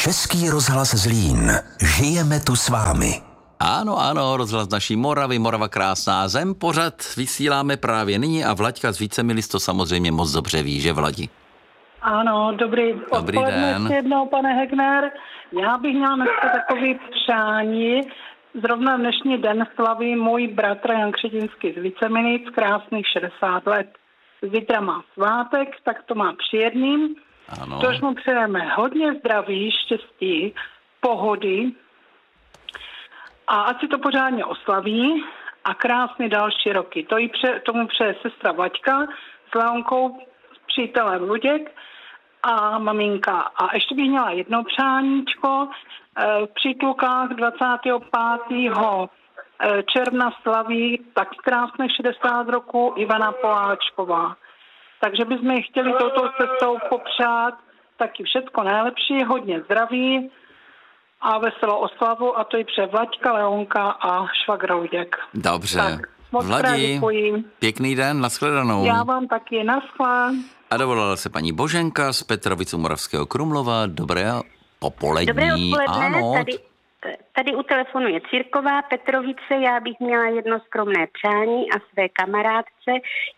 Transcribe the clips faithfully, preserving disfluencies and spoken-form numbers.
Český rozhlas Zlín. Žijeme tu s vámi. Ano, ano, rozhlas naší Moravy, Morava krásná zem. Pořad vysíláme právě nyní a Vlaďka z Vícemilis to samozřejmě moc dobře ví, že Vladi? Ano, dobrý, Dobrý den. Ještě jednou, pane Hegner. Já bych měla dneska takový přání. Zrovna dnešní den slaví můj bratr Jan Křetinský z Vícemilic, krásných šedesát let. Zítra má svátek, tak to má příjemný. Ano. Tož mu přejeme hodně zdraví, štěstí, pohody a ať si to pořádně oslaví a krásné další roky. To jí pře, tomu přeje sestra Vaďka s Leonkou, s přítelem Luděk a maminka. A ještě bych měla jedno přáníčko. V Přítulkách dvacátého pátého června slaví tak krásných šedesát roku Ivana Poláčková. Takže bychom chtěli touto cestou popřát taky všetko nejlepší, hodně zdraví a veselou oslavu, a to i pře Vlaďka, Leonka a švagr Luděk. Dobře. Tak, moc Vladi, pěkný den, nashledanou. Já vám taky, naschle. A dovolala se paní Boženka z Petrovic u Moravského Krumlova. Dobré popolední. Dobré odpoledne, ano. tady, tady u telefonu je Círková Petrovice. Já bych měla jedno skromné přání a své kamarádce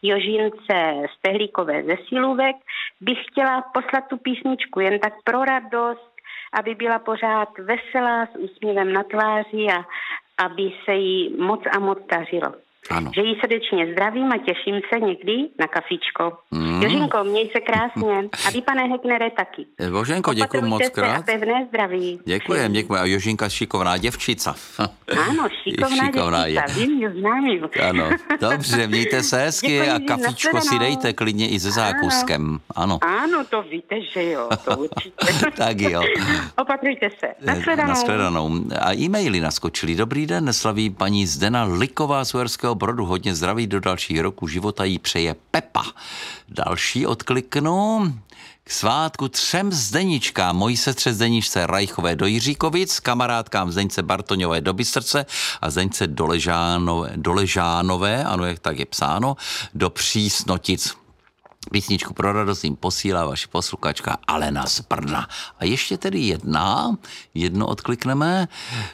Jožince Stehlíkové ze Silůvek bych chtěla poslat tu písničku jen tak pro radost, aby byla pořád veselá, s úsměvem na tváři a aby se jí moc a moc dařilo. Ano. Že jí srdečně zdravím a těším se někdy na kafičko. Mm. Jožinko, měj se krásně. A vy, pane Hegnere, taky. Boženko, děkuji moc krát. A pevné zdraví. Děkujem, děkuji. A Jožinka šikovná děvčica. Ano, šikovná, šikovná děvčica. Vím, že znám. Ano, dobře, mějte se hezky. Děkuji, a kafičko si dejte klidně i se zákuskem. Ano. Ano, to víte, že jo, to určitě. Tak jo. Opatrujte se. Nashledanou. Nashledanou. A e-maily naskočili. Dobrý den, neslaví paní Zdena Liková z Uherského Brodu. Hodně zdraví do dalších roku života jí přeje Pepa. Další odkliknu. K svátku třem Zdeničkám, mojí sestře Zdeničce Rajchové do Jiříkovic, kamarádkám Zdeňce Bartoňové do Bystrce a Zdeňce Doležánové, Doležánové, ano, jak tak je psáno, do Přísnotic. Písničku pro radost jim posílá vaše posluchačka Alena z Brna. A ještě tedy jedna, jedno odklikneme.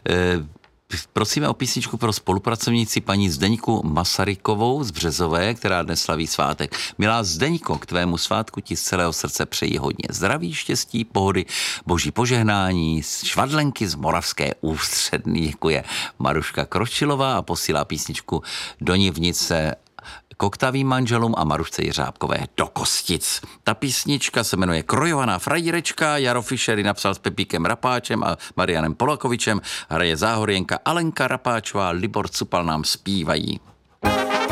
E, Prosíme o písničku pro spolupracovníci paní Zdeňku Masarykovou z Březové, která dnes slaví svátek. Milá Zdeňko, k tvému svátku ti z celého srdce přeji hodně zdraví, štěstí, pohody, boží požehnání, švadlenky z Moravské Ústřední. Děkuje Maruška Kročilová a posílá písničku do Nivnice k Oktavým manželům a Marušce Jiřábkové do Kostic. Ta písnička se jmenuje Krojovaná frajerečka, Jaro Fischer ji napsal s Pepíkem Rapáčem a Marianem Polakovičem, hraje Záhorjenka, Alenka Rapáčová, Libor Cupal nám zpívají.